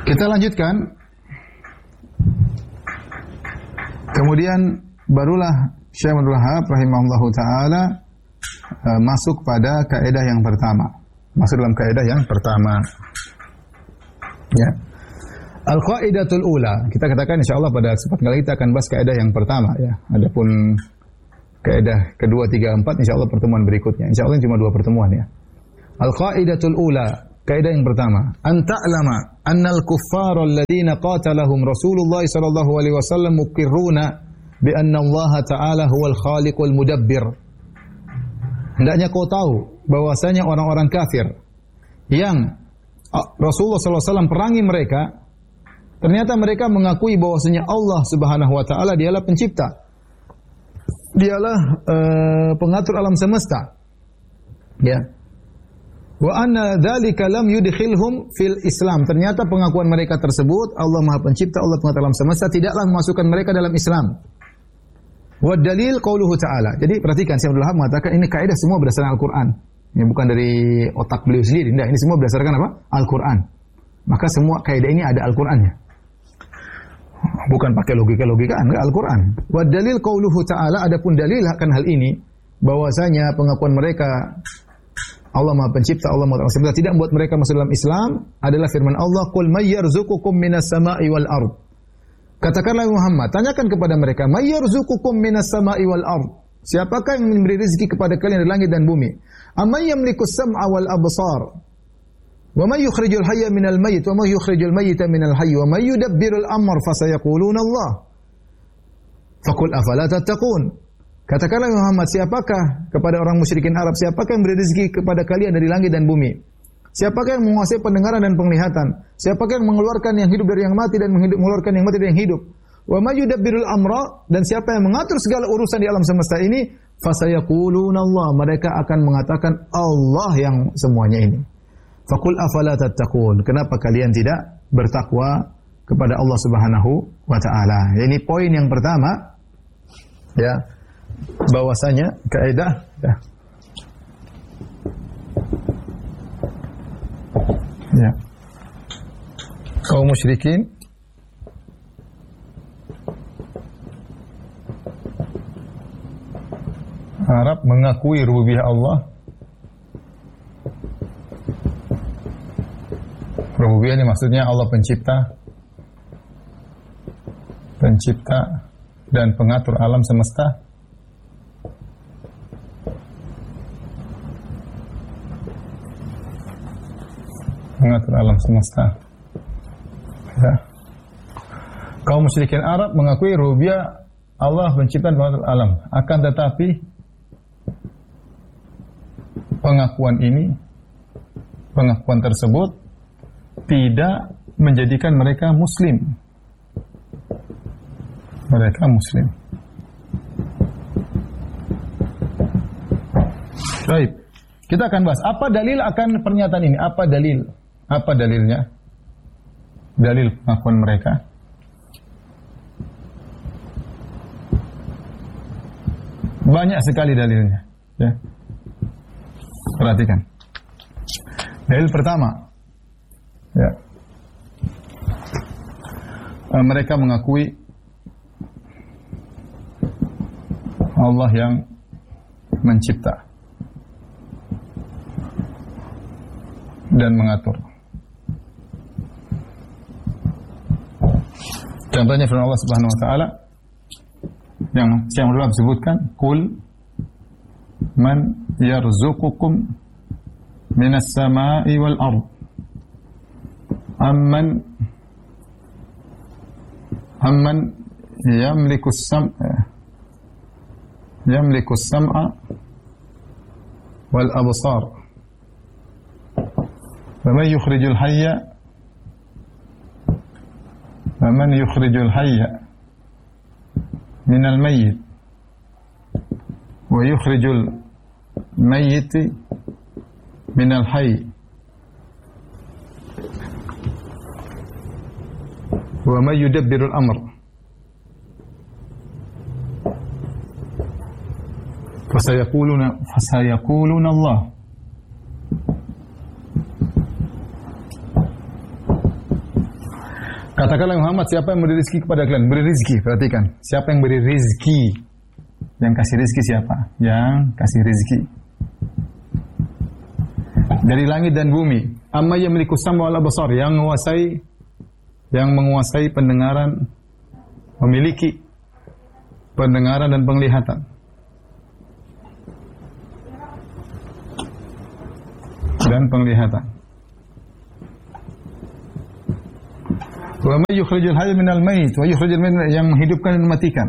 Kita lanjutkan. Kemudian barulah Syekh Abdul Wahhab rahimahullahu taala masuk pada kaidah yang pertama. Masuk dalam kaidah yang pertama. Ya. Al-qaidatul ula. Kita katakan insyaallah pada kesempatan kali kita akan bahas kaidah yang pertama ya. Adapun kaidah kedua, tiga, empat insyaallah pertemuan berikutnya. Insyaallah cuma 2 pertemuan ya. Al-qaidatul ula. Kaidah yang pertama, an ta'lama annal kuffara alladziina qatalahum Rasulullah sallallahu alaihi wasallam muqirruna bi anna Allah ta'ala huwal khaliqul mudabbir. Hendaknya kau tahu bahwasanya orang-orang kafir yang Rasulullah sallallahu alaihi wasallam perangi mereka, ternyata mereka mengakui bahwasanya Allah Subhanahu wa taala dialah pencipta. Dialah pengatur alam semesta. Ya. Wa anna dzalika lam yudkhilhum fil Islam. Ternyata pengakuan mereka tersebut, Allah Maha Pencipta, Allah pengatur alam semesta, tidaklah memasukkan mereka dalam Islam. Wa dalil qauluhu ta'ala. Jadi perhatikan, Syekh Abdul Wahhab mengatakan ini kaidah semua berdasarkan Al-Qur'an. Ini bukan dari otak beliau sendiri. Tidak, ini semua berdasarkan apa? Al-Qur'an. Maka semua kaidah ini ada Al-Qur'annya. Bukan pakai logika-logika, enggak, Al-Qur'an. Wa dalil qauluhu ta'ala, adapun dalil akan hal ini bahwasanya pengakuan mereka Allah Maha Pencipta, Allah Maha Pencipta tidak membuat mereka masuk dalam Islam adalah firman Allah, "Qul may yarzuqukum minas sama'i wal ard." Katakanlah Muhammad, tanyakan kepada mereka, "May yarzuqukum minas sama'i wal ard?" Siapakah yang memberi rezeki kepada kalian dari langit dan bumi? "Amman yamlikus sam'a wal absar? Wa may yukhrijul hayya minal mayyit wa may yukhrijul mayyita minal hayy wa may yudabbirul amr fasayaquluna Allah." Faqul afala tattaqun? Katakanlah Muhammad, siapakah kepada orang musyrikin Arab, siapakah yang beri rezeki kepada kalian dari langit dan bumi? Siapakah yang menguasai pendengaran dan penglihatan? Siapakah yang mengeluarkan yang hidup dari yang mati dan mengeluarkan yang mati dari yang hidup? Wa may yudabbirul amra, dan siapa yang mengatur segala urusan di alam semesta ini? Fasayaquluna Allah, mereka akan mengatakan Allah yang semuanya ini. Faqul afala tattaqun, kenapa kalian tidak bertakwa kepada Allah Subhanahu wa taala? Ini poin yang pertama ya. Bahwasanya kaidah ya. Kaum musyrikin Arab mengakui rububiyah Allah. Rububiyah ini maksudnya Allah pencipta dan pengatur alam semesta. Mengatur alam semesta. Ya. Kaum musyrikin Arab mengakui rububiyah Allah pencipta dan pengatur alam. Akan tetapi pengakuan tersebut tidak menjadikan mereka muslim. Mereka muslim. Baik. Kita akan bahas apa dalil akan pernyataan ini? Apa dalil? Apa dalilnya? Dalil pengakuan mereka. Banyak sekali dalilnya. Ya. Perhatikan. Dalil pertama. Ya. Mereka mengakui Allah yang mencipta dan mengatur. Contohnya firman Allah Subhanahu wa taala yang Syekh Abdul Wahhab sebutkan, "Qul man yarzuqukum minas sama'i wal ard amman yamliku as-sam'a wal absar wa man yukhrijul hayya فمن يخرج الحي من الميت ويخرج الميت من الحي ومن يدبر الأمر فسيقولون الله Katakanlah Muhammad, siapa yang beri rezeki kepada kalian? Beri rezeki, perhatikan. Siapa yang beri rezeki? Yang kasih rezeki siapa? Yang kasih rezeki dari langit dan bumi. Amma yamliku sam'a wal absar, yang menguasai pendengaran, memiliki pendengaran dan penglihatan. Wa may yukhrijul hayya minal mayit wa yukhrijul mayyita, yang menghidupkan dan mematikan.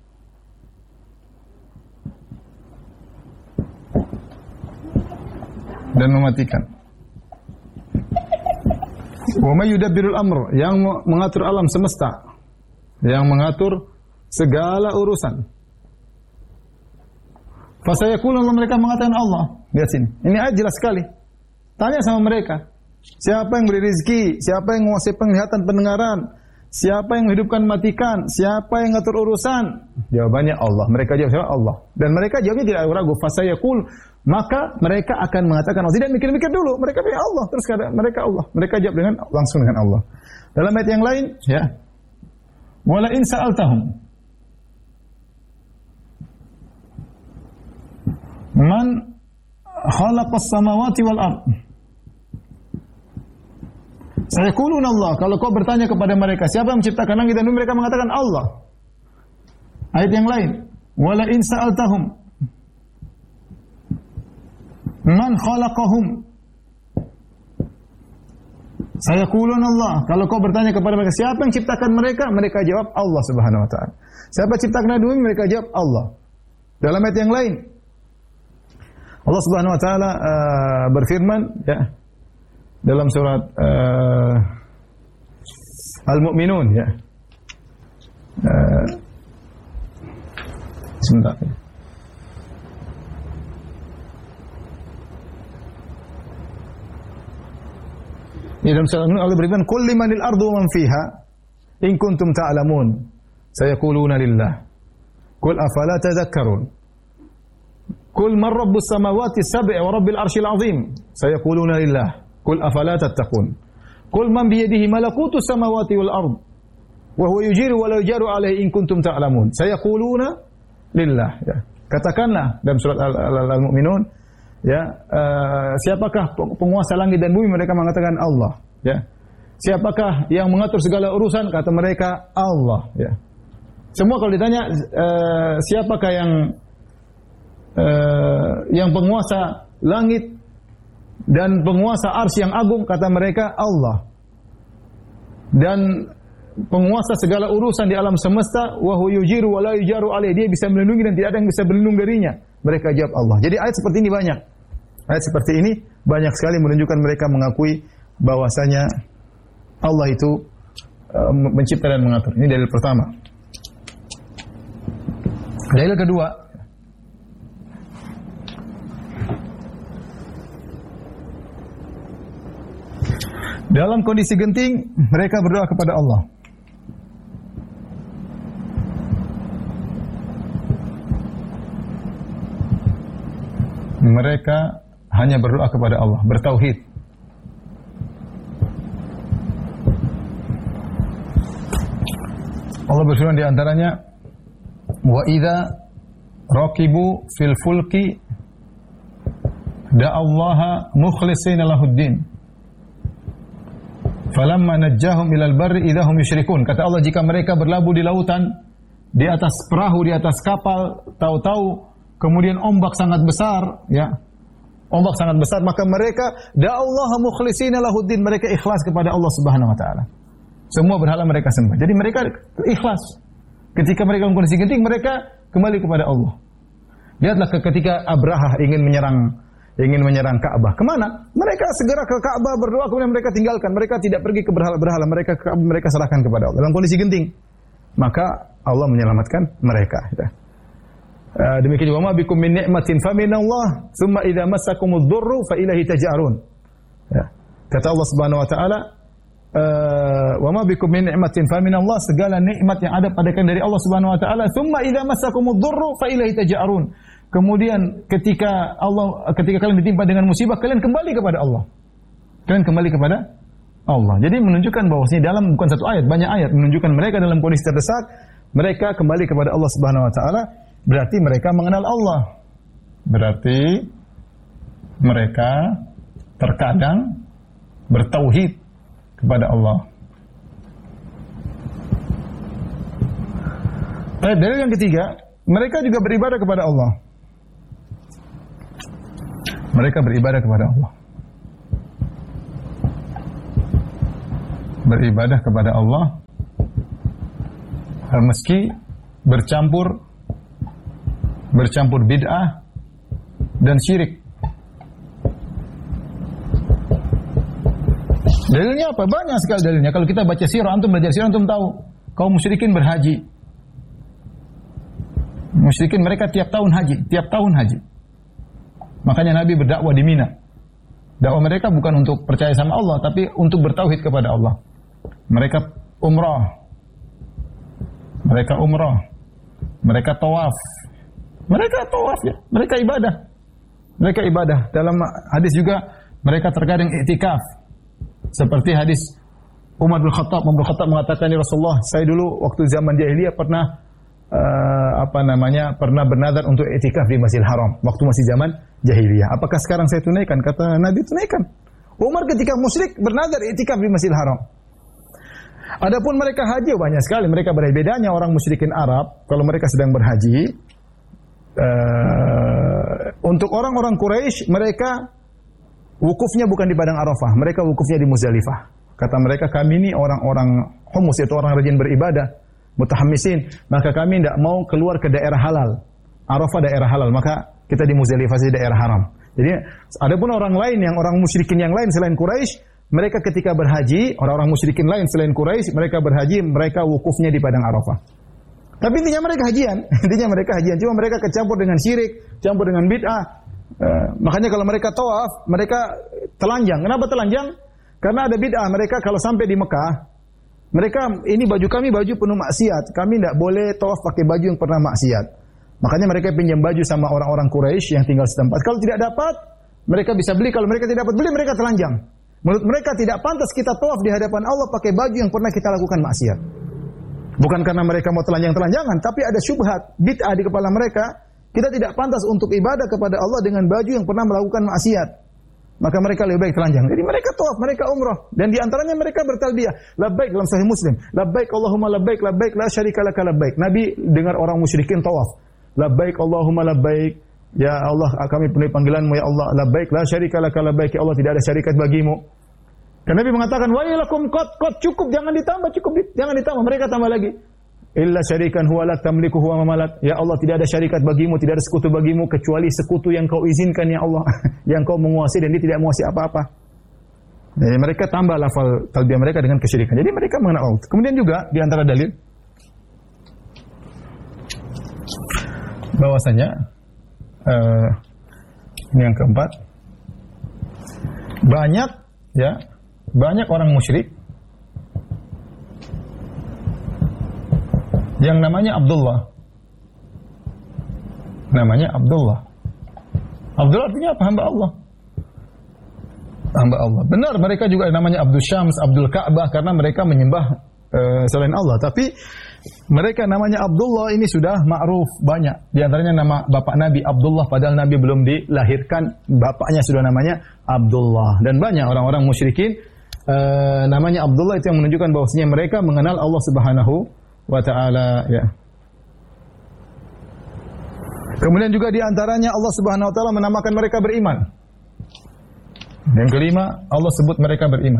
Wa may yudabbirul amr, yang mengatur alam semesta, yang mengatur segala urusan. Fasayaquluna, mereka mengatakan Allah. Lihat sini. Ini ayat jelas sekali. Tanya sama mereka. Siapa yang beri rezeki? Siapa yang menguasai penglihatan, pendengaran? Siapa yang menghidupkan, matikan? Siapa yang mengatur urusan? Jawabannya Allah. Mereka jawab Allah. Dan mereka jawabnya tidak ragu. Fasayaqul, maka mereka akan mengatakan Allah. Tidak mikir-mikir dulu. Mereka bilang Allah. Terus kata mereka Allah. Mereka jawab dengan langsung dengan Allah. Dalam ayat yang lain, ya. Wala in sa'altahum man khalaqas samawati wal ard, sayaquluna Allah. Kalau kau bertanya kepada mereka, siapa yang menciptakan langit dan bumi, mereka mengatakan Allah. Ayat yang lain, wala in sa'altahum man khalaqahum, sayaquluna Allah. Kalau kau bertanya kepada mereka, siapa yang menciptakan mereka, mereka jawab Allah Subhanahu wa taala. Siapa yang menciptakan langit dan bumi, mereka jawab Allah. Dalam ayat yang lain, Allah Subhanahu wa taala berfirman, ya, dalam surat Al-Mu'minun, ya. Sebentar. Di dalam surat Al-Mu'minun Allah berfirman, "Qul limanil ardu wa man fiha in kuntum ta'lamun, sayaquluna lillah. Qul afala tadhakkarun. Qul man rabbus samawati sab'i wa rabbil arsyil azim, sayaquluna lillah. Qul afala tattaqun. Qul man biyadihi malakutus samawati wal ard wa huwa yujiru wa la yujaru alaihi in kuntum ta'lamun, sayaquluna lillah." Ya. Katakanlah dalam surat Al-Mu'minun, ya, siapakah penguasa langit dan bumi, mereka mengatakan Allah, ya. Siapakah yang mengatur segala urusan, kata mereka Allah, ya. Semua kalau ditanya siapakah yang penguasa langit dan penguasa arsy yang agung, kata mereka Allah. Dan penguasa segala urusan di alam semesta, wa huwa yujiru wa la yujaru alaih, dia bisa melindungi dan tidak ada yang bisa berlindung darinya. Mereka jawab Allah. Jadi ayat seperti ini banyak. Ayat seperti ini banyak sekali menunjukkan mereka mengakui bahwasanya Allah itu mencipta dan mengatur. Ini dalil pertama. Dalil kedua, dalam kondisi genting, mereka berdoa kepada Allah. Mereka hanya berdoa kepada Allah, bertauhid. Allah berfirman di antaranya, wa idza raqibu fil fulki da'allaha mukhlishina lahuddin falamma najjahum ilal barri idza hum yusyrikun. Kata Allah, jika mereka berlabuh di lautan, di atas perahu, di atas kapal, tahu-tahu kemudian ombak sangat besar, ya. Ombak sangat besar, maka mereka da'allaha mukhlishina lahuddin, mereka ikhlas kepada Allah Subhanahu wa taala. Semua berhala mereka sembah. Jadi mereka ikhlas. Ketika mereka dalam kondisi genting, mereka kembali kepada Allah. Lihatlah ketika Abrahah ingin menyerang Ka'bah. Kemana? Mereka segera ke Ka'bah berdoa, kemudian mereka tinggalkan. Mereka tidak pergi ke berhala-berhala. Mereka serahkan kepada Allah dalam kondisi genting. Maka Allah menyelamatkan mereka. Demikian juga, ma bikum min ni'matin fa minallah, tsumma idza massakumudz dzurru fa ilaihi taj'arun. Ya. Kata Allah Subhanahu wa taala, wa ma bikum min ni'matin fa minallah, segala nikmat yang ada pada kalian dari Allah Subhanahu wa taala, tsumma idza massakumudz dzurru fa ilaihi taj'arun. Kemudian ketika kalian ditimpa dengan musibah, kalian kembali kepada Allah. Kalian kembali kepada Allah. Jadi menunjukkan bahwasanya dalam bukan satu ayat, banyak ayat menunjukkan mereka dalam kondisi terdesak, mereka kembali kepada Allah Subhanahu wa taala, berarti mereka mengenal Allah. Berarti mereka terkadang bertauhid kepada Allah. Dalil yang ketiga, mereka juga beribadah kepada Allah. Mereka beribadah kepada Allah. Beribadah kepada Allah meski bercampur bid'ah dan syirik. Dalilnya apa? Banyak sekali dalilnya. Kalau kita baca sirah, antum belajar sirah, antum tahu kaum musyrikin berhaji. Musyrikin mereka tiap tahun haji. Makanya Nabi berdakwah di Mina. Dakwah mereka bukan untuk percaya sama Allah, tapi untuk bertauhid kepada Allah. Mereka umrah. Mereka tawaf ya. Mereka ibadah. Dalam hadis juga mereka terkadang iktikaf. Seperti hadis Umar bin Khattab mengatakan, ya Rasulullah, saya dulu waktu zaman jahiliyah pernah pernah bernazar untuk iktikaf di Masjidil Haram waktu masih zaman jahiliyah. Apakah sekarang saya tunaikan? Kata Nabi, tunaikan. Umar ketika musyrik bernazar iktikaf di Masjidil Haram. Adapun mereka haji banyak sekali. Mereka berbedanya orang musyrikin Arab kalau mereka sedang berhaji. Untuk orang-orang Quraisy mereka wukufnya bukan di padang Arafah, mereka wukufnya di Muzdalifah. Kata mereka, kami ini orang-orang humus, yaitu orang rajin beribadah, mutahammisin, maka kami tidak mau keluar ke daerah halal. Arafah daerah halal, maka kita di Muzdalifah saja daerah haram. Jadi adapun orang lain yang orang musyrikin yang lain selain Quraisy, mereka ketika berhaji, orang-orang musyrikin lain selain Quraisy, mereka berhaji, mereka wukufnya di padang Arafah. Tapi intinya mereka hajian, cuma mereka kecampur dengan syirik, campur dengan bid'ah. Makanya kalau mereka tawaf, mereka telanjang. Kenapa telanjang? Karena ada bid'ah. Mereka kalau sampai di Mekah, mereka ini baju kami baju penuh maksiat. Kami tidak boleh tawaf pakai baju yang pernah maksiat. Makanya mereka pinjam baju sama orang-orang Quraisy yang tinggal setempat. Kalau tidak dapat, mereka bisa beli. Kalau mereka tidak dapat beli, mereka telanjang. Menurut mereka tidak pantas kita tawaf di hadapan Allah pakai baju yang pernah kita lakukan maksiat. Bukan karena mereka mau telanjang-telanjangan, tapi ada syubhat, bid'ah di kepala mereka. Kita tidak pantas untuk ibadah kepada Allah dengan baju yang pernah melakukan maksiat. Maka mereka lebih baik telanjang. Jadi mereka tawaf, mereka umrah. Dan di antaranya mereka bertalbiyah. Labbaik dalam Sahih Muslim. Labbaik Allahumma labbaik, labbaik la syarika laka labbaik. Nabi dengar orang musyrikin tawaf. Labbaik Allahumma labbaik. Ya Allah, kami penuhi panggilanmu ya Allah. Labbaik la syarika laka labbaik. Ya Allah, tidak ada syarikat bagimu. Dan Nabi mengatakan, wailakum qad cukup, jangan ditambah, jangan ditambah. Mereka tambah lagi. Illa syarikan huwa lak tamliku huwa mamalak. Ya Allah, tidak ada syarikat bagimu, tidak ada sekutu bagimu kecuali sekutu yang kau izinkan ya Allah, yang kau menguasai dan dia tidak menguasai apa-apa. Jadi mereka tambah lafal talbiyah mereka dengan kesyirikan. Jadi mereka mengenal Allah. Kemudian juga di antara dalil bahwasanya ini yang keempat, banyak orang musyrik yang namanya Abdullah. Namanya Abdullah. Abdullah artinya apa? Hamba Allah. Hamba Allah. Benar, mereka juga namanya Abdul Syams, Abdul Ka'bah karena mereka menyembah selain Allah. Tapi mereka namanya Abdullah ini sudah ma'ruf banyak. Di antaranya nama bapak Nabi Abdullah, padahal Nabi belum dilahirkan, bapaknya sudah namanya Abdullah. Dan banyak orang-orang musyrikin namanya Abdullah, itu yang menunjukkan bahwasanya mereka mengenal Allah Subhanahu wa ta'ala ya. Kemudian juga di antaranya Allah Subhanahu wa ta'ala menamakan mereka beriman. Yang kelima, Allah sebut mereka beriman.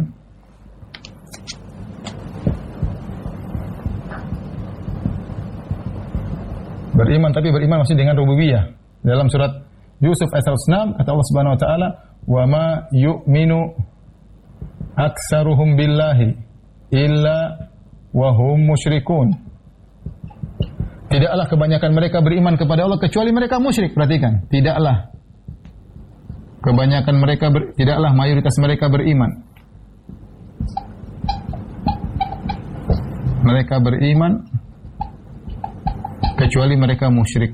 Beriman, tapi beriman maksudnya dengan rububiyah. Dalam surat Yusuf ayat 106 kata Allah Subhanahu wa taala, "Wa ma yu'minu aktsaruhum billahi illa wa hum musyrikun." Tidaklah kebanyakan mereka beriman kepada Allah kecuali mereka musyrik. Perhatikan, tidaklah kebanyakan mereka tidaklah mayoritas mereka beriman. Mereka beriman kecuali mereka musyrik.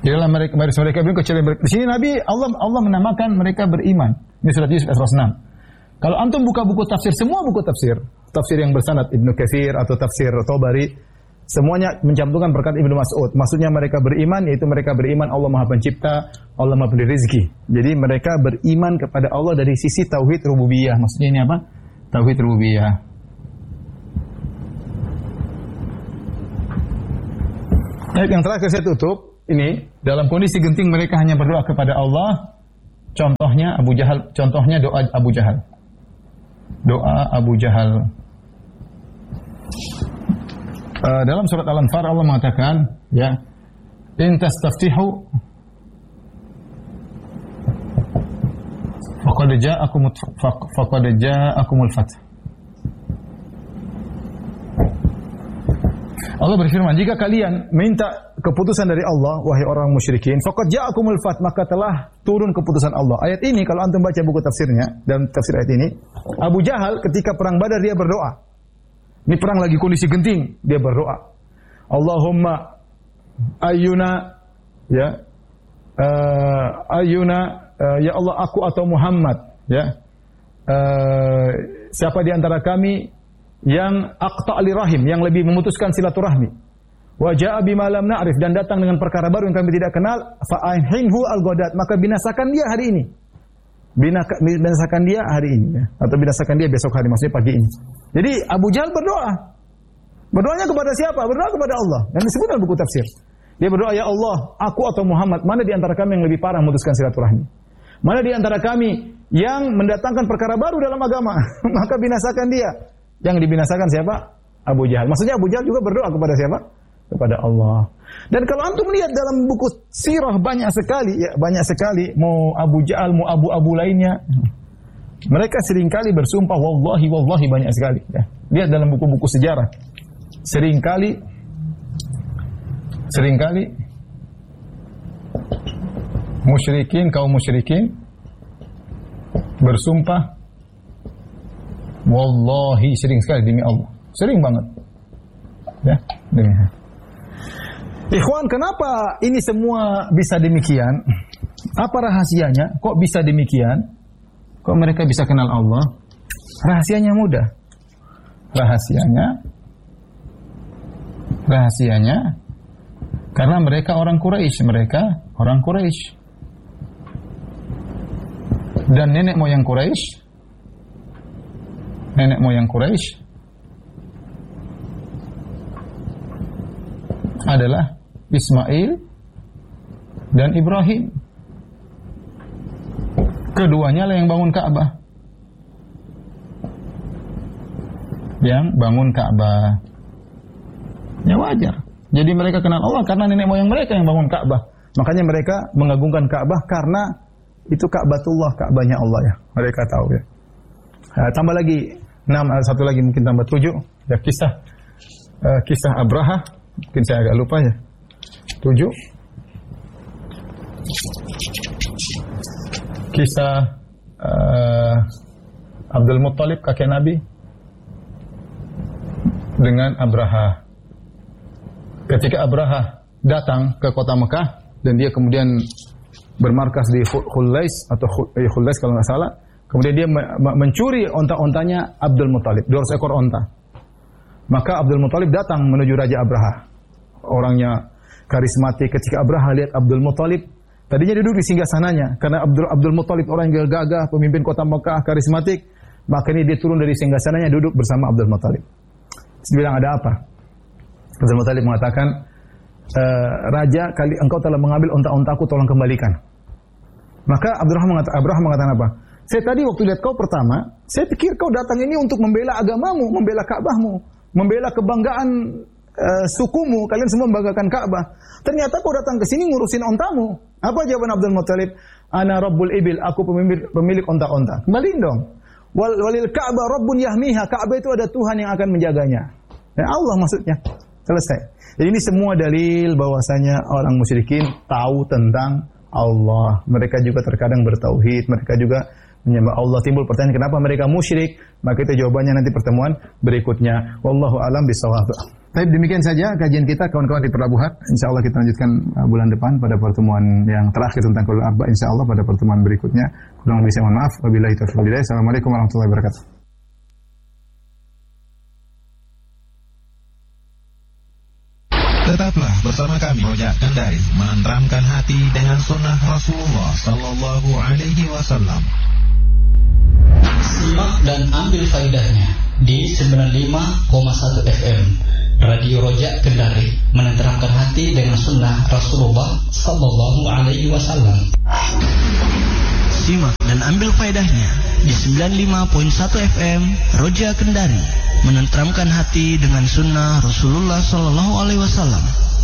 Di dalam mereka beriman kecuali mereka. Di sini Nabi Allah menamakan mereka beriman. Ini surat Yusuf ayat 106. Kalau antum buka buku tafsir, semua buku tafsir yang bersanad Ibnu Katsir atau tafsir Tabari, semuanya mencantumkan perkataan Ibnu Mas'ud. Maksudnya mereka beriman, yaitu mereka beriman Allah Maha Pencipta, Allah Maha Pemberi rezeki. Jadi mereka beriman kepada Allah dari sisi tauhid rububiyah. Maksudnya ini apa? Tauhid rububiyah. Ayat yang terakhir saya tutup ini, dalam kondisi genting mereka hanya berdoa kepada Allah. Contohnya Abu Jahal, contohnya doa Abu Jahal. Doa Abu Jahal. Dalam surat Al-Anfal Allah mengatakan, ya, in tastaftihu faqad ja'akumul fath. Allah berfirman, jika kalian minta keputusan dari Allah, wahai orang musyrikin, faqad ja'akumul fath, maka telah turun keputusan Allah. Ayat ini kalau antum baca buku tafsirnya, dalam tafsir ayat ini, Abu Jahal ketika perang Badar dia berdoa. Ini perang lagi kondisi genting, dia berdoa. Allahumma ayyuna ya ya Allah, aku atau Muhammad, ya. Siapa di antara kami yang aqta' li rahim, yang lebih memutuskan silaturahmi. Wa ja'a bima lam na'rif, dan datang dengan perkara baru yang kami tidak kenal, fa ainhu al-ghadat, maka binasakan dia hari ini. Binasakan dia hari ini, ya. Atau binasakan dia besok hari, maksudnya pagi ini. Jadi Abu Jahal berdoa. Berdoanya kepada siapa? Berdoa kepada Allah. Yang disebut dalam buku tafsir. Dia berdoa, ya Allah, aku atau Muhammad, mana di antara kami yang lebih parah memutuskan silaturahmi? Mana di antara kami yang mendatangkan perkara baru dalam agama? Maka binasakan dia. Yang dibinasakan siapa? Abu Jahal. Maksudnya Abu Jahal juga berdoa kepada siapa? Kepada Allah. Dan kalau antum lihat dalam buku sirah banyak sekali, mau Abu Jahal, mau abu-abu lainnya, mereka seringkali bersumpah wallahi banyak sekali. Ya. Lihat dalam buku-buku sejarah, seringkali kaum musyrikin bersumpah wallahi, sering sekali demi Allah. Sering banget. Ya, demikian. Ikhwan, kenapa ini semua bisa demikian? Apa rahasianya? Kok bisa demikian? Kok mereka bisa kenal Allah? Rahasianya mudah. Rahasianya karena mereka orang Quraisy, dan nenek moyang Quraisy adalah Ismail dan Ibrahim. Keduanya lah yang bangun Ka'bah. Ya wajar. Jadi mereka kenal Allah karena nenek moyang mereka yang bangun Ka'bah. Makanya mereka mengagungkan Ka'bah karena itu Ka'batullah, Ka'bahnya Allah, ya. Mereka tahu, ya. Tambah lagi 6, satu lagi mungkin tambah 7. Ya, kisah Abraha. Mungkin saya agak lupa, ya. 7. Kisah Abdul Muttalib, kakek Nabi, dengan Abraha. Ketika Abraha datang ke kota Mekah dan dia kemudian bermarkas di Khulais kalau nggak salah, kemudian dia mencuri onta-ontanya Abdul Muttalib, 200 ekor onta. Maka Abdul Muttalib datang menuju Raja Abraha. Orangnya karismatik. Ketika Abraha lihat Abdul Muttalib, tadinya duduk di singgasananya karena Abdul Muttalib orang yang gagah, pemimpin kota Mekah, karismatik. Maka ini dia turun dari singgasananya, duduk bersama Abdul Muttalib. Dia bilang, ada apa? Abdul Muttalib mengatakan, Raja, engkau telah mengambil onta-ontaku, tolong kembalikan. Maka Abraha mengatakan apa? Saya tadi waktu lihat kau pertama, saya pikir kau datang ini untuk membela agamamu, membela Ka'bahmu, membela kebanggaan sukumu, kalian semua membanggakan Ka'bah. Ternyata kau datang ke sini ngurusin ontamu. Apa jawaban Abdul Muttalib? Ana Rabbul Ibil, aku pemilik onta-onta. Kembaliin dong. Walil Ka'bah Rabbun yahmiha, Ka'bah itu ada Tuhan yang akan menjaganya. Ya Allah maksudnya. Selesai. Jadi ini semua dalil bahwasanya orang musyrikin tahu tentang Allah. Mereka juga terkadang bertauhid, mereka juga menyembah Allah. Timbul pertanyaan kenapa mereka musyrik? Maka itu jawabannya nanti pertemuan berikutnya. Wallahu a'lam bishawab. Baik, demikian saja kajian kita kawan-kawan di Pelabuhan. Insyaallah kita lanjutkan bulan depan pada pertemuan yang terakhir tentang qaulul arba insyaallah pada pertemuan berikutnya. Kurang lebih saya mohon maaf. Wabillahi taufiq wal hidayah. Assalamualaikum warahmatullahi wabarakatuh. Tetaplah bersama kami Rojak Kendari menenteramkan hati dengan sunnah Rasulullah Sallallahu Alaihi Wasallam. Simak dan ambil faedahnya di 95,1 FM Radio Rojak Kendari menenteramkan hati dengan sunnah Rasulullah Sallallahu Alaihi Wasallam. Simak dan ambil faedahnya di 95.1 FM Roja Kendari menenteramkan hati dengan sunnah Rasulullah Sallallahu Alaihi Wasallam.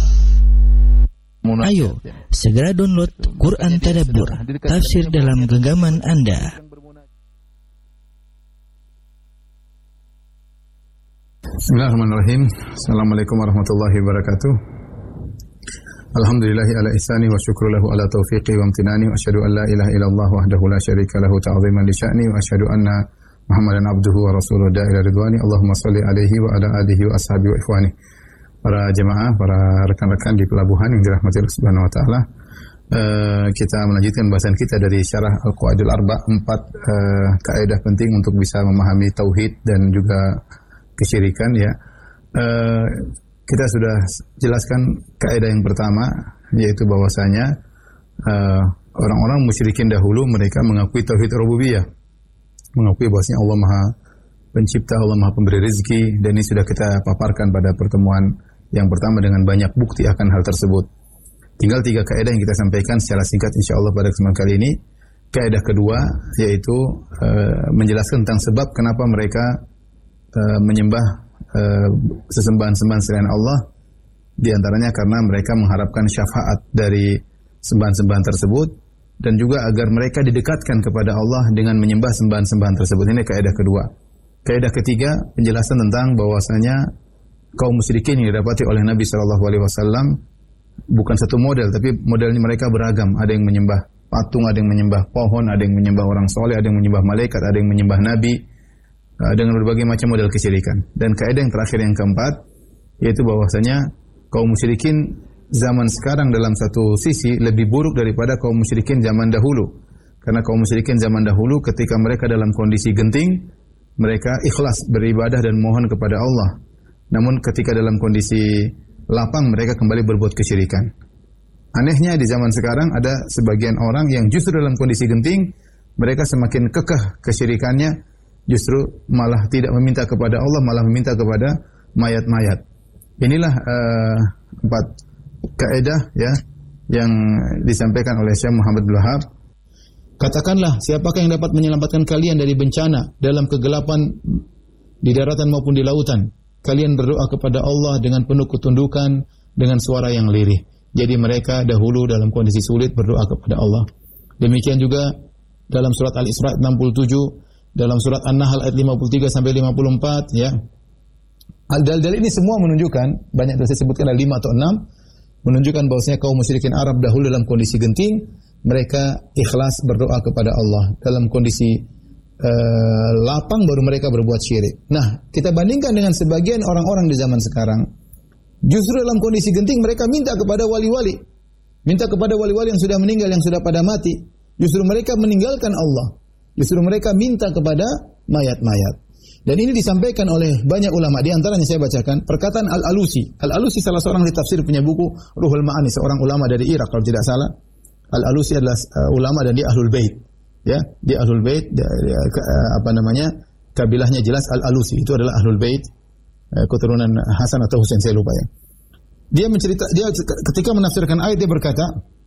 Ayo segera download Quran Tadabbur tafsir dalam genggaman Anda. Bismillahirrahmanirrahim. Assalamualaikum warahmatullahi wabarakatuh. Alhamdulillahi ala ihsani wa syukru lahu ala taufiqi wa amtinani wa asyhadu an la ilaha illallah wahdahu la syarika lahu ta'ziman li sya'ni wa asyhadu anna Muhammadan abduhu wa rasuluhu da'ila ridwani. Allahumma salli alaihi wa ala alihi wa ashabihi wa ikhwani. Para jemaah, para rekan-rekan di Pelabuhan yang dirahmati Allah Subhanahu wa taala. Kita melanjutkan bahasan kita dari syarah Al-Qawaidul Arba, 4 kaidah penting untuk bisa memahami tauhid dan juga kesyirikan ya. Kita sudah jelaskan kaidah yang pertama, yaitu bahwasanya orang-orang musyrikin dahulu mereka mengakui tauhid rububiyah, mengakui bahwasanya Allah Maha Pencipta, Allah Maha Pemberi rezeki, dan ini sudah kita paparkan pada pertemuan yang pertama dengan banyak bukti akan hal tersebut. Tinggal 3 kaidah yang kita sampaikan secara singkat insyaallah pada kesempatan kali ini. Kaidah kedua yaitu menjelaskan tentang sebab kenapa mereka menyembah sesembahan-sembahan selain Allah, di antaranya karena mereka mengharapkan syafaat dari sembahan-sembahan tersebut, dan juga agar mereka didekatkan kepada Allah dengan menyembah sembahan-sembahan tersebut. Ini kaidah kedua. Kaidah ketiga, penjelasan tentang bahwasanya kaum musyrikin yang didapati oleh Nabi SAW bukan satu model, tapi modelnya mereka beragam. Ada yang menyembah patung, ada yang menyembah pohon, ada yang menyembah orang soleh, ada yang menyembah malaikat, ada yang menyembah nabi, dengan berbagai macam model kesyirikan. Dan kaidah yang terakhir yang keempat, yaitu bahwasanya kaum musyrikin zaman sekarang dalam satu sisi lebih buruk daripada kaum musyrikin zaman dahulu. Karena kaum musyrikin zaman dahulu ketika mereka dalam kondisi genting, mereka ikhlas beribadah dan mohon kepada Allah. Namun ketika dalam kondisi lapang, mereka kembali berbuat kesyirikan. Anehnya di zaman sekarang ada sebagian orang yang justru dalam kondisi genting, mereka semakin kekeh kesyirikannya, justru malah tidak meminta kepada Allah, malah meminta kepada mayat-mayat. Inilah 4 kaidah ya yang disampaikan oleh Syekh Muhammad Abdul Wahab. Katakanlah, siapakah yang dapat menyelamatkan kalian dari bencana dalam kegelapan di daratan maupun di lautan? Kalian berdoa kepada Allah dengan penuh ketundukan, dengan suara yang lirih. Jadi mereka dahulu dalam kondisi sulit berdoa kepada Allah. Demikian juga dalam surat Al-Isra 67, dalam surat An-Nahl ayat 53 sampai 54 ya. Dalil-dalil ini semua menunjukkan, banyak yang saya sebutkan ada 5 atau 6, menunjukkan bahwasanya kaum musyrikin Arab dahulu dalam kondisi genting, mereka ikhlas berdoa kepada Allah. Dalam kondisi lapang baru mereka berbuat syirik. Nah, kita bandingkan dengan sebagian orang-orang di zaman sekarang. Justru dalam kondisi genting mereka minta kepada wali-wali. Minta kepada wali-wali yang sudah meninggal, yang sudah pada mati. Justru mereka meninggalkan Allah. Justru mereka minta kepada mayat-mayat. Dan ini disampaikan oleh banyak ulama. Di antaranya saya bacakan perkataan Al-Alusi. Al-Alusi salah seorang ahli tafsir, punya buku Ruhul Ma'ani, seorang ulama dari Irak kalau tidak salah. Al-Alusi adalah ulama dan dia Ahlul Bait. Ya, dia Ahlul Bait, kabilahnya jelas Al-Alusi. Itu adalah Ahlul Bait, keturunan Hasan atau Husain, saya lupa ya. Dia ketika menafsirkan ayat dia berkata,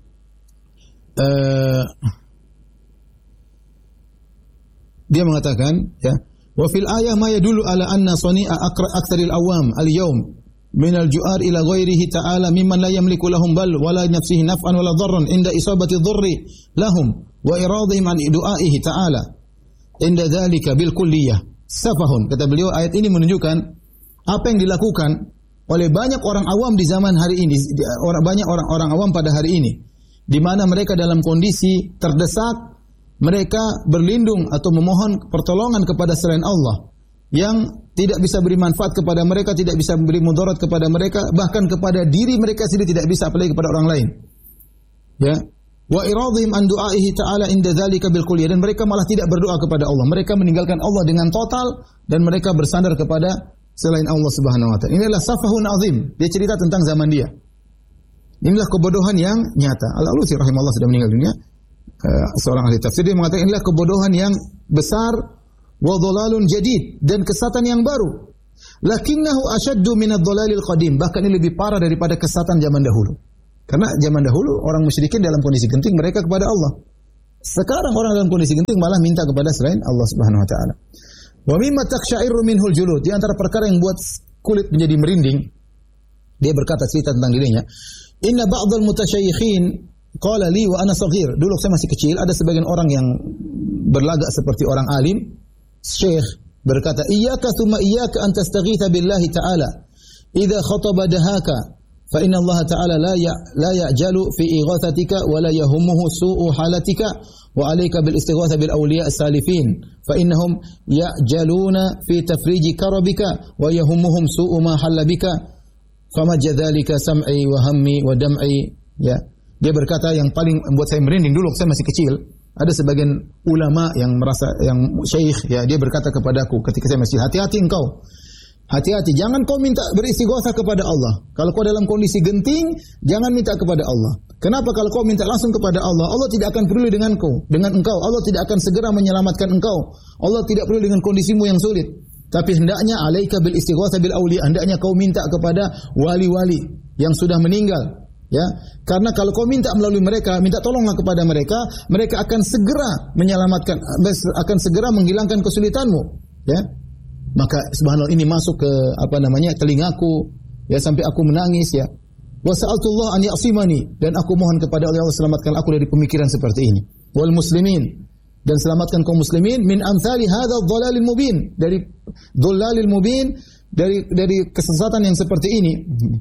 dia mengatakan ya, wa fil ayah ma yadullu ala anna sani'a aktsaril awam al-yawm min al-ju'ar ila ghairihi ta'ala mimman la yamliku lahum bal wala nafsihi naf'an wala dharran inda isabati dhurri lahum wa iradihim an du'aihi ta'ala inda dzalika bil kulliyah safahun. Kata beliau, ayat ini menunjukkan apa yang dilakukan oleh banyak orang awam di zaman hari ini, banyak orang awam pada hari ini, di mana mereka dalam kondisi terdesak, mereka berlindung atau memohon pertolongan kepada selain Allah. yang tidak bisa beri manfaat kepada mereka, tidak bisa beri mudarat kepada mereka, bahkan kepada diri mereka sendiri tidak bisa, apalagi kepada orang lain. Ya. Wa iradhim an du'aihi ta'ala inda dzalika bil kulliyah, dan mereka malah tidak berdoa kepada Allah. Mereka meninggalkan Allah dengan total dan mereka bersandar kepada selain Allah Subhanahu wa taala. Inilah safahun azim. Dia cerita tentang zaman dia. Inilah kebodohan yang nyata. Al-Alusi rahimahullah sudah meninggal dunia. Seorang ahli tafsir, dia mengatakan inilah kebodohan yang besar wa dhalalun jadid, dan kesesatan yang baru. Lakinnahu ashaddu min ad-dhalalil qadim, bahkan ini lebih parah daripada kesesatan zaman dahulu. Karena zaman dahulu orang musyrikin dalam kondisi genting mereka kepada Allah. Sekarang orang dalam kondisi genting malah minta kepada selain Allah Subhanahu wa taala. Wa mimma taqsha'iru minhul julud, di antara perkara yang buat kulit menjadi merinding, dia berkata, cerita tentang dirinya, inna ba'dal mutasyayikhin qala li wa ana saghir, dulu saya masih kecil, ada sebagian orang yang berlagak seperti orang alim, syekh, berkata, iyyaka thumma iyyaka an tastaghitha billahi ta'ala idza khataba dahaka fa inna Allah ta'ala la ya'jalu fi ighathatika wa la yahummuhu su'u halatika wa 'alayka bil istighatha bil awliya as-salifin fa innahum ya'jaluna fi tafriji karabika wa yahummuhum su'u ma halla bika fama jadzalika sam'i wa hammi wa dam'i. Ya, dia berkata yang paling membuat saya merinding dulu saya masih kecil, ada sebagian ulama yang merasa yang syekh, ya, dia berkata kepadaku ketika saya masih, hati-hati engkau. Hati-hati, jangan kau minta beristighatsah kepada Allah. Kalau kau dalam kondisi genting, jangan minta kepada Allah. Kenapa? Kalau kau minta langsung kepada Allah, Allah tidak akan peduli dengan engkau. Allah tidak akan segera menyelamatkan engkau. Allah tidak peduli dengan kondisimu yang sulit. Tapi hendaknya alaika bil istighatsah bil awliya, hendaknya kau minta kepada wali-wali yang sudah meninggal. Ya, karena kalau kau minta melalui mereka, minta tolonglah kepada mereka, mereka akan segera menyelamatkan, akan segera menghilangkan kesulitanmu. Ya. Maka subhanallah ini masuk ke telingaku, ya, sampai aku menangis, ya. Wa sa'altullah an ya'simani, dan aku mohon kepada Allah selamatkan aku dari pemikiran seperti ini. Wal muslimin, dan selamatkan kaum muslimin min amsali hadzal dhalalil mubin, dari dhalalil mubin, dari kesesatan yang seperti ini.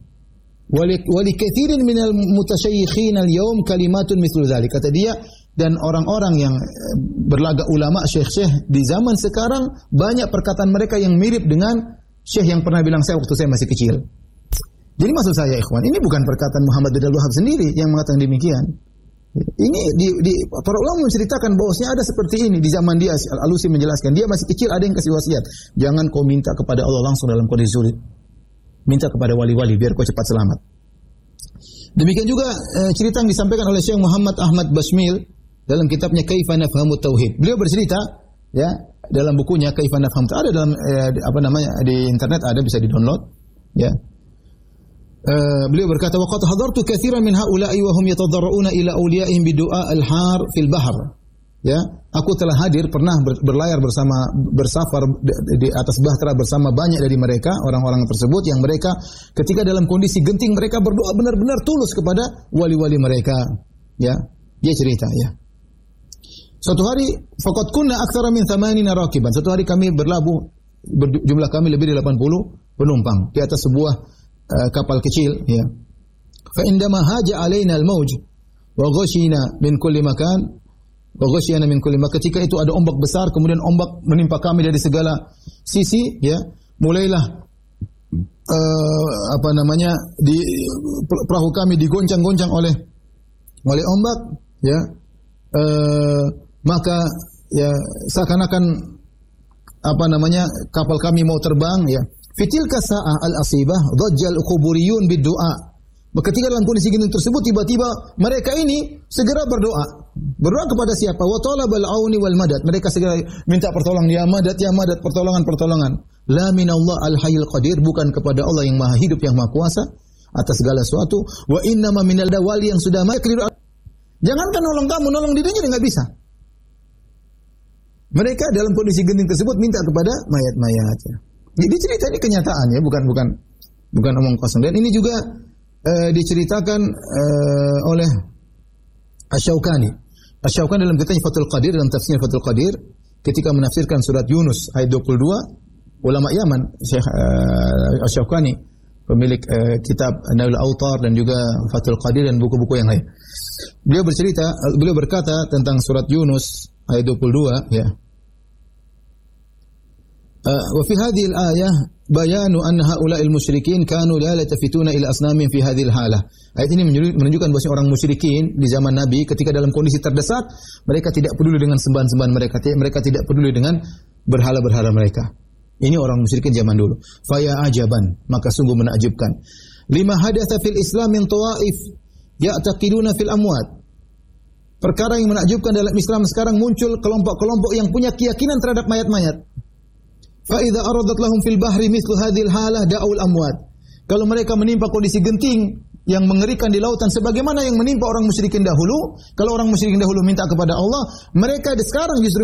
Wali katsirin minal mutasyayikhin al-yawm kalimatun mithlu dzalik, kata dia. Dan orang-orang yang berlagak ulama, syekh-syekh di zaman sekarang, banyak perkataan mereka yang mirip dengan syekh yang pernah bilang saya waktu saya masih kecil. Jadi maksud saya, ikhwan, ini bukan perkataan Muhammad bin Abdul Wahhab sendiri yang mengatakan demikian. Ini para ulama menceritakan bahwasanya ada seperti ini di zaman dia. Al-Alusi menjelaskan, dia masih kecil, ada yang kasih wasiat, jangan kau minta kepada Allah langsung dalam kondisi sulit. Minta kepada wali-wali biar kau cepat selamat. Demikian juga cerita yang disampaikan oleh Syekh Muhammad Ahmad Bashmil dalam kitabnya Kaifa Nafhamut Tauhid. Beliau bercerita, ya, dalam bukunya Kaifa Nafhamut Tauhid, ada dalam di internet, ada, bisa di-download, ya. Beliau berkata, wa qad hadartu katsiran min haula'i wa hum yatadarruna ila awliyaihim bidu'a al-har fil bahr. Ya, aku telah hadir, pernah berlayar bersafar di atas bahtera bersama banyak dari mereka, orang-orang tersebut yang mereka ketika dalam kondisi genting mereka berdoa benar-benar tulus kepada wali-wali mereka. Ya, dia cerita, ya. Suatu hari, faqad kunna aktsara min 80 rakiban. Suatu hari kami berlabuh, jumlah kami lebih dari 80 penumpang di atas sebuah kapal kecil, ya. Fa indama haja alaina al-mawj wa ghashina min kulli makan wa ghashiyana min kulli makan. Ketika itu ada ombak besar, kemudian ombak menimpa kami dari segala sisi, ya. Mulailah di perahu kami digoncang-goncang oleh ombak, ya. Maka, ya, seakan-akan kapal kami mau terbang, ya. Fitilka sa'ah al-asibah dhajjal quburiyun bid-du'a. Ketika dalam kondisi gini tersebut, tiba-tiba mereka ini segera berdoa kepada siapa? Wa talabal auni wal madad. Mereka segera minta pertolongan, ya madad, pertolongan. La minallah al-hayyul qadir, bukan kepada Allah yang Maha Hidup, yang Maha Kuasa atas segala sesuatu. Wa innama minal dawali yang sudah mati. Jangankan nolong kamu, nolong dirinya dia enggak bisa. Mereka dalam kondisi genting tersebut minta kepada mayat-mayat. Jadi cerita ini kenyataannya, bukan omong kosong. Dan ini juga diceritakan oleh Asy-Syaukani. Asy-Syaukani dalam kitabnya Fathul Qadir, dalam tafsirnya Fathul Qadir, ketika menafsirkan surat Yunus ayat 22, ulama Yaman, Syekh Asy-Syaukani, pemilik kitab Nailul Autar dan juga Fathul Qadir dan buku-buku yang lain. Beliau berkata tentang surat Yunus ayat 22, ya. Wa fi hadhihi al-ayah bayanu anna haula'il musyrikin kanu la yaltafituna ila asnamin fi hadhihi al-halah. Ayat ini menunjukkan bahwa orang musyrikin di zaman Nabi ketika dalam kondisi terdesak, mereka tidak peduli dengan sembahan-sembahan mereka tidak peduli dengan berhala-berhala mereka. Ini orang musyrikin zaman dulu. Faya ajaban, maka sungguh menakjubkan. Lima hadatsa fil Islam min tawaif ya'taqiduna fil amwat. Perkara yang menakjubkan dalam Islam sekarang muncul kelompok-kelompok yang punya keyakinan terhadap mayat-mayat. Fa idza aradat lahum fil bahri mithlu hadhil halah da'ul amwat. Kalau mereka menimpa kondisi genting yang mengerikan di lautan sebagaimana yang menimpa orang musyrikin dahulu, kalau orang musyrikin dahulu minta kepada Allah, mereka sekarang justru